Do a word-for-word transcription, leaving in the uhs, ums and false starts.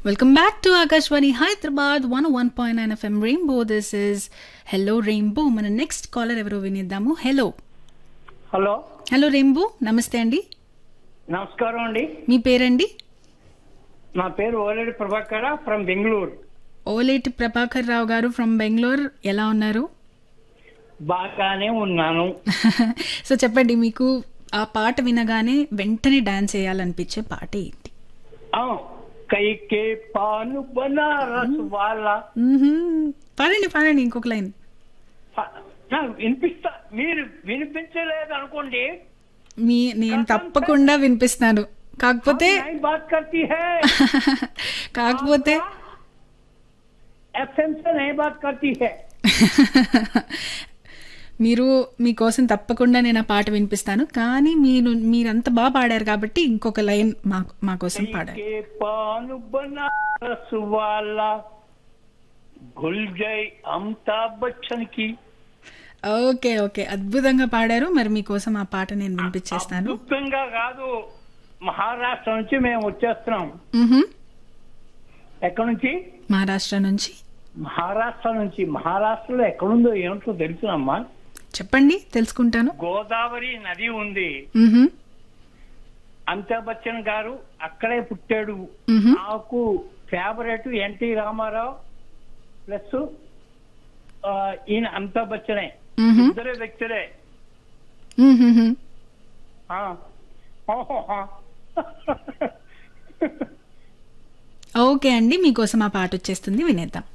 Welcome back to Akashwani Hyderabad one oh one point nine F M Rainbow. This is Hello Rainbow. మన next caller ఎవరో వినిద్దాము. Hello hello hello rainbow, నమస్తే అండి. నమస్కారం అండి. మీ పేరండి? నా పేరు ఓలేడి ప్రభాకర్ ఫ్రమ్ బెంగళూరు. ఓలేటి ప్రభాకర్ రావు గారు ఫ్రమ్ బెంగళూరు. ఎలా ఉన్నారు? బాగానే ఉన్నాను. సో చెప్పండి, మీకు ఆ పాట వినగానే వెంటనే డాన్స్ చేయాలనిపించే పాట ఏంటి? ఆ, కైకే పాను బనారస్ వాళ్ళ. మ్మ్హ్మ్. పాడండి పాడండి ఇంకొక లైన్. నా వినిపిస్తా, మీరు వినిపించలేదు అనుకోండి. మీ నేను తప్పకుండా వినిపిస్తాను. కాకపోతే నై బాత్ కర్తీ హై కాకపోతే ఎఫ్ఎం సే నై బాత్ కర్తీ హై. మీరు మీకోసం తప్పకుండా నేను ఆ పాట వినిపిస్తాను. కానీ మీరు మీరంత బాగా పాడారు కాబట్టి ఇంకొక లైన్ మా మా కోసం పాడారు. కైకే పాను బనారస్ వాళ్ళ గుల్జై అమితాబ్ బచ్చన్ కి. ఓకే ఓకే, అద్భుతంగా పాడారు. మరి మీకోసం ఆ పాట నేను వినిపించేస్తాను. అద్భుతంగా కాదు, మహారాష్ట్ర నుంచి మేము వచ్చేస్తున్నాం. మ్మ్హ్మ్. ఎక్కడి నుంచి? మహారాష్ట్ర నుంచి. మహారాష్ట్ర నుంచి. మహారాష్ట్రలో ఎక్కడుందో ఏమిటో తెలుసునమ్మా. చెప్పండి, తెలుసుకుంటాను. గోదావరి నది ఉంది. మ్మ్హ్మ్. అమితాబ్ బచ్చన్ గారు అక్కడే పుట్టాడు. మ్మ్హ్మ్. నాకు ఫేవరెట్ ఎన్టీ రామారావు ప్లస్ ఈయన అమితాబ్ బచ్చనే. మ్మ్హ్మ్. ఇద్దరే వ్యక్తులే. మ్మ్హ్మ్. ఆ. ఓహో. ఓకే అండి, మీకోసం ఆ పాట వచ్చేస్తుంది, వినేద్దాం.